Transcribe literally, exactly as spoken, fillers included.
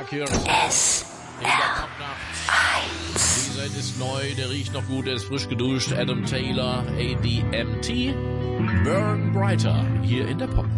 Cure. In der Popnacht. Dieser ist neu, der riecht noch gut, der ist frisch geduscht. Adam Taylor, A D M T. Burn Brighter, hier in der Popnacht.